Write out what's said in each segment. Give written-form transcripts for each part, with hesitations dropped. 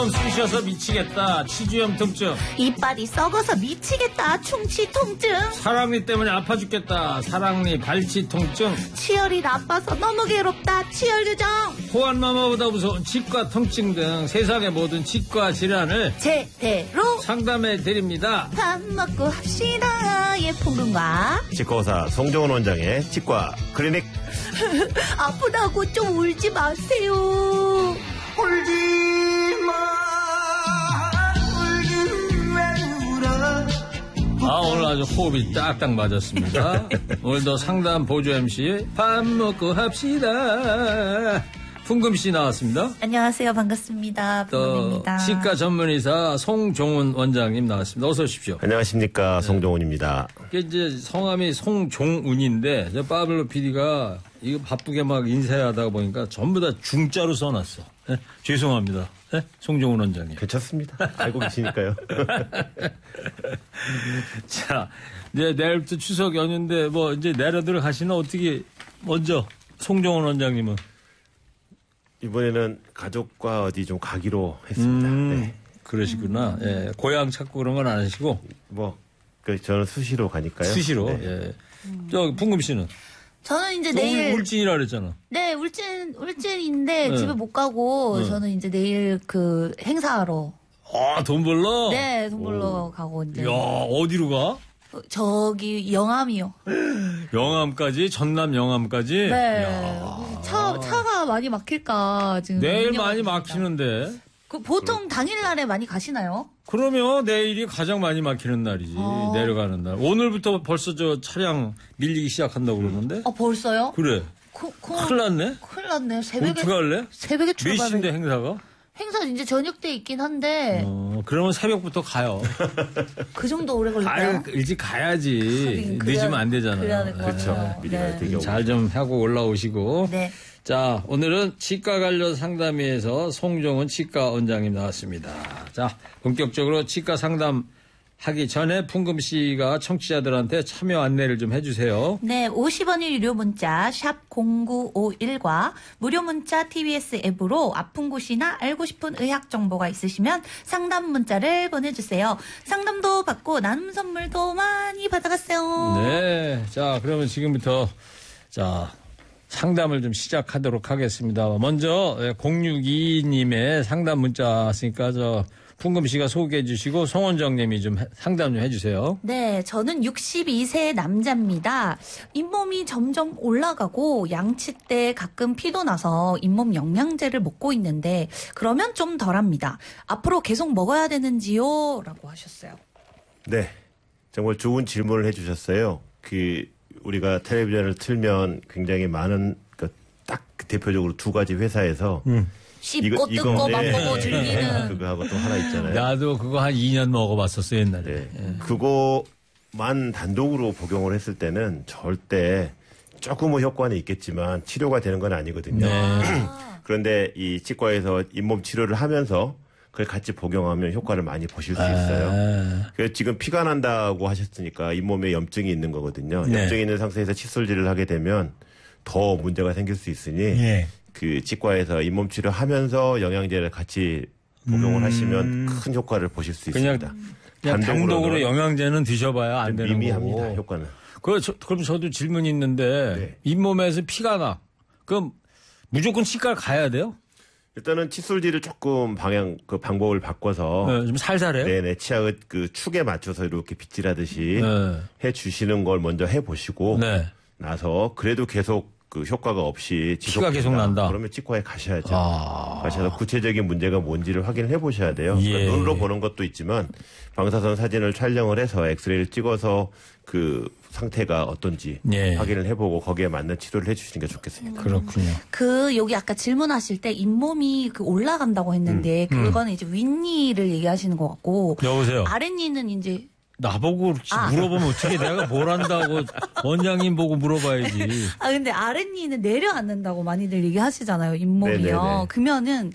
손 쑤셔서 미치겠다. 치주염 통증. 이빨이 썩어서 미치겠다. 충치 통증. 사랑니 때문에 아파 죽겠다. 사랑니 발치 통증. 치열이 나빠서 너무 괴롭다. 치열 교정. 호환마마보다 무서운 치과 통증 등 세상의 모든 치과 질환을 제대로 상담해 드립니다. 밥 먹고 합시다. 예, 풍금과 치과의사 송정훈 원장의 치과 클리닉. 아프다고 좀 울지 마세요. 울지 마, 울지 왜 울어. 오늘 아주 호흡이 딱딱 맞았습니다. 오늘도 상담 보조 MC 밥 먹고 합시다. 풍금씨 나왔습니다. 안녕하세요. 반갑습니다. 또 풍금입니다. 치과 전문의사 송종훈 원장님 나왔습니다. 어서 오십시오. 안녕하십니까. 송정훈입니다. 이게 이제 성함이 송종훈인데 저 파블로 PD가 이거 바쁘게 막 인쇄하다 보니까 전부 다 중자로 써놨어. 네? 죄송합니다. 네? 송종훈 원장님. 괜찮습니다. 알고 계시니까요. 자, 이제 내일부터 추석 연휴인데 뭐 이제 내려들 가시나 어떻게 먼저 송종훈 원장님은 이번에는 가족과 어디 좀 가기로 했습니다. 네. 그러시구나. 예, 고향 찾고 그런 건 안 하시고 저는 수시로 가니까요. 수시로. 네. 예. 저 풍금 씨는 저는 이제 내일 울진이라 그랬잖아. 네, 울진인데 네. 집에 못 가고 네. 저는 이제 내일 그 행사하러 돈 벌러? 네, 돈 벌러 가고 이제 야, 어디로 가? 저기 영암이요. 영암까지? 전남 영암까지? 네. 야. 차가 많이 막힐까 지금. 내일 걱정이 많이 됩니다. 막히는데. 보통 당일날에 많이 가시나요? 그러면 내일이 가장 많이 막히는 날이지. 내려가는 날. 오늘부터 벌써 저 차량 밀리기 시작한다고 그러는데? 벌써요? 그래. 큰일 났네? 큰일 났네. 새벽에. 어떡할래? 새벽에 몇 출발해. 시인데 행사가? 행사 이제 저녁 때 있긴 한데 그러면 새벽부터 가요. 그 정도 오래 걸릴까요? 일찍 가야지. 하긴 그래야- 늦으면 안 되잖아. 그래야 될 것 그렇죠. 같아요. 미리 가야 되게 잘 좀 하고 올라오시고. 네. 자, 오늘은 치과 관련 상담위에서 송정훈 치과 원장님 나왔습니다. 자, 본격적으로 치과 상담 하기 전에 풍금 씨가 청취자들한테 참여 안내를 좀 해주세요. 네, 50원의 유료 문자 샵 0951과 무료 문자 TBS 앱으로 아픈 곳이나 알고 싶은 의학 정보가 있으시면 상담 문자를 보내주세요. 상담도 받고 나눔 선물도 많이 받아갔어요. 네. 자, 그러면 지금부터 상담을 좀 시작하도록 하겠습니다. 먼저 062님의 상담 문자 왔으니까 풍금 씨가 소개해 주시고 송 원장님이 좀 상담 좀 해주세요. 네, 저는 62세 남자입니다. 잇몸이 점점 올라가고 양치 때 가끔 피도 나서 잇몸 영양제를 먹고 있는데 그러면 좀 덜합니다. 앞으로 계속 먹어야 되는지요? 라고 하셨어요. 네. 정말 좋은 질문을 해주셨어요. 우리가 텔레비전을 틀면 굉장히 많은 딱 대표적으로 두 가지 회사에서 씹고 뜯고 맛보고 즐기는 그거하고 또 하나 있잖아요. 나도 그거 한 2년 먹어봤었어 옛날에. 네. 그거만 단독으로 복용을 했을 때는 절대 조금은 효과는 있겠지만 치료가 되는 건 아니거든요. 그런데 이 치과에서 잇몸 치료를 하면서 그걸 같이 복용하면 효과를 많이 보실 수 있어요. 그래서 지금 피가 난다고 하셨으니까 잇몸에 염증이 있는 거거든요. 네. 염증이 있는 상태에서 칫솔질을 하게 되면 더 문제가 생길 수 있으니 그 치과에서 잇몸 치료하면서 영양제를 같이 복용을 하시면 큰 효과를 보실 수 있습니다. 그냥 단독으로 영양제는 드셔봐야 안 되는 미미합니다. 거고. 효과는. 그럼 저도 질문이 있는데 네. 잇몸에서 피가 나. 그럼 무조건 치과를 가야 돼요? 일단은 칫솔질을 조금 방법을 바꿔서 좀 살살해요? 네네 치약을 축에 맞춰서 이렇게 빗질하듯이 해 주시는 걸 먼저 해 보시고 나서 그래도 계속 효과가 없이 피가 계속 난다. 그러면 치과에 가셔야죠. 가셔서 구체적인 문제가 뭔지를 확인을 해보셔야 돼요. 그러니까 눈으로 보는 것도 있지만 방사선 사진을 촬영을 해서 엑스레이를 찍어서 그 상태가 어떤지 확인을 해보고 거기에 맞는 치료를 해주시는 게 좋겠습니다. 그렇군요. 여기 아까 질문하실 때 잇몸이 올라간다고 했는데 그거는 이제 윗니를 얘기하시는 것 같고 여보세요. 아랫니는 이제 나보고 물어보면 어떻게 내가 뭘 한다고 원장님 보고 물어봐야지. 근데 아랫니는 내려앉는다고 많이들 얘기하시잖아요. 잇몸이요. 네네네. 그러면은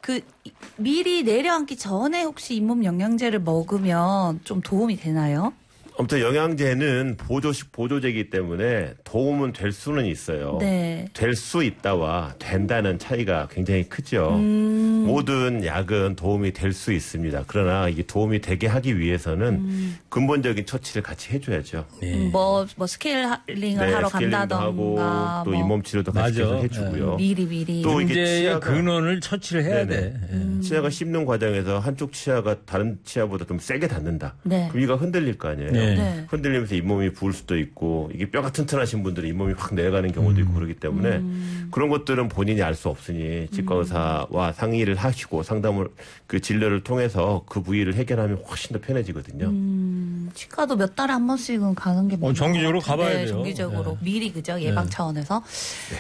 미리 내려앉기 전에 혹시 잇몸 영양제를 먹으면 좀 도움이 되나요? 아무튼 영양제는 보조제이기 때문에 도움은 될 수는 있어요. 네. 될 수 있다와 된다는 차이가 굉장히 크죠. 모든 약은 도움이 될 수 있습니다. 그러나 이게 도움이 되게 하기 위해서는 근본적인 처치를 같이 해줘야죠. 뭐 스케일링을 하러 스케일링도 간다던가 하고 또 뭐 잇몸 치료도 같이 맞아. 계속 해주고요. 미리 또 이게 문제의 치아가- 근원을 처치를 해야 돼. 치아가 씹는 과정에서 한쪽 치아가 다른 치아보다 좀 세게 닿는다. 네. 그럼 이가 흔들릴 거 아니에요. 네. 네. 흔들리면서 잇몸이 부을 수도 있고 이게 뼈가 튼튼하신 분들은 잇몸이 확 내려가는 경우도 있고 그렇기 때문에 그런 것들은 본인이 알 수 없으니 치과 의사와 상의를 하시고 상담을 그 진료를 통해서 그 부위를 해결하면 훨씬 더 편해지거든요. 치과도 몇 달에 한 번씩은 가는 게 맞는 정기적으로 것 같은데, 가봐야 돼요. 정기적으로 네. 미리 그죠 예방 차원에서. 네.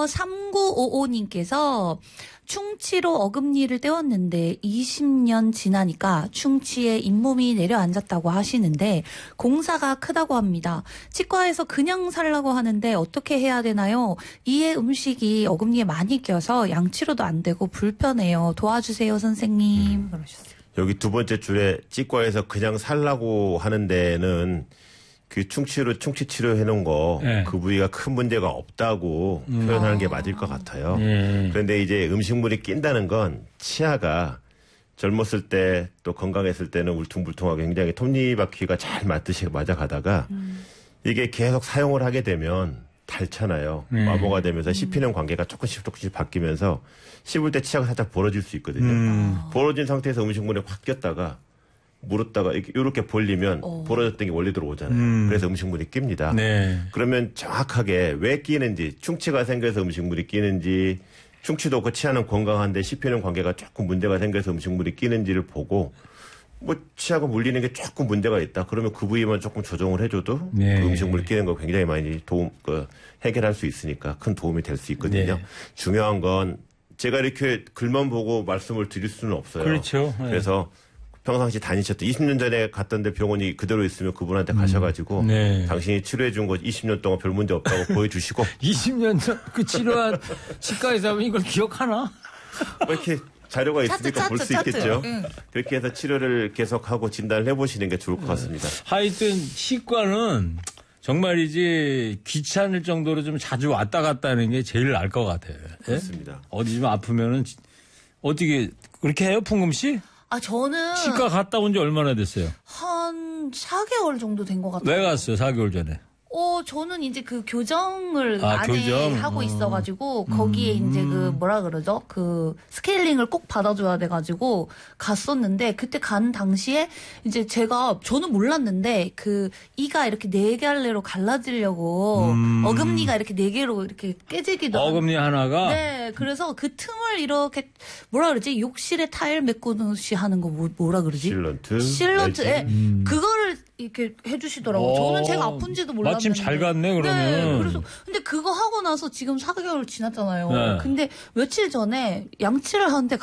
3955님께서 충치로 어금니를 떼었는데 20년 지나니까 충치에 잇몸이 내려앉았다고 하시는데 공사가 크다고 합니다. 치과에서 그냥 살라고 하는데 어떻게 해야 되나요? 이에 음식이 어금니에 많이 껴서 양치로도 안 되고 불편해요. 도와주세요 선생님. 그러셨어요. 여기 두 번째 줄에 치과에서 그냥 살라고 하는 데는 그 충치 치료해 놓은 거 네. 그 부위가 큰 문제가 없다고 표현하는 게 맞을 것 같아요. 그런데 이제 음식물이 낀다는 건 치아가 젊었을 때 또 건강했을 때는 울퉁불퉁하고 굉장히 톱니바퀴가 잘 맞아가다가 이게 계속 사용을 하게 되면 닳잖아요. 마모가 되면서 씹히는 관계가 조금씩 바뀌면서 씹을 때 치아가 살짝 벌어질 수 있거든요. 벌어진 상태에서 음식물에 확 꼈다가 물었다가 이렇게 벌리면 벌어졌던 게 원래 들어오잖아요. 그래서 음식물이 낍니다. 네. 그러면 정확하게 왜 끼는지, 충치가 생겨서 음식물이 끼는지, 충치도 없고 치아는 건강한데 씹히는 관계가 조금 문제가 생겨서 음식물이 끼는지를 보고 뭐 치아가 물리는 게 조금 문제가 있다. 그러면 그 부위만 조금 조정을 해줘도 네. 그 음식물이 끼는 거 굉장히 많이 해결할 수 있으니까 큰 도움이 될 수 있거든요. 네. 중요한 건 제가 이렇게 글만 보고 말씀을 드릴 수는 없어요. 그렇죠. 네. 그래서 평상시 다니셨던 20년 전에 갔던데 병원이 그대로 있으면 그분한테 가셔가지고 네. 당신이 치료해 준 거 20년 동안 별 문제 없다고 보여주시고 20년 전 그 치료한 치과의사 분 이걸 기억하나? 뭐 이렇게 자료가 있으니까 볼 수 차트. 있겠죠. 응. 그렇게 해서 치료를 계속하고 진단을 해보시는 게 좋을 것 같습니다. 하여튼 치과는 정말이지 귀찮을 정도로 좀 자주 왔다 갔다 하는 게 제일 나을 것 같아요. 예? 그렇습니다. 어디 좀 아프면은 어떻게 그렇게 해요, 풍금 씨? 저는 치과 갔다 온 지 얼마나 됐어요? 한 4개월 정도 된 것 같아요. 왜 갔어요, 4개월 전에? 저는 이제 그 교정을 안에 교정? 하고 있어가지고, 거기에 이제 그 뭐라 그러죠? 그 스케일링을 꼭 받아줘야 돼가지고 갔었는데, 그때 간 당시에 이제 저는 몰랐는데, 그 이가 이렇게 4갈래로 갈라지려고, 어금니가 이렇게 4개로 이렇게 깨지기도 어금니 하나가? 네, 그래서 그 틈을 이렇게 뭐라 그러지? 욕실에 타일 메꾸듯이 하는 거 뭐라 그러지? 실런트. 예. 그거를 이렇게 해주시더라고요. 저는 제가 아픈지도 몰랐는데. 마침 잘 갔네, 그러면. 네, 그래서 근데 그거 하고 나서 지금 4개월 지났잖아요. 네. 근데 며칠 전에 양치를 하는데